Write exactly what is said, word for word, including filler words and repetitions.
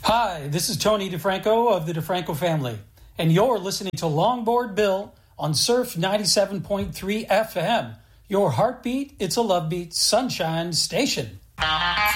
Hi, this is Tony DeFranco of the DeFranco family, and you're listening to Longboard Bill on Surf ninety-seven point three F M, your heartbeat, it's a love beat, sunshine station.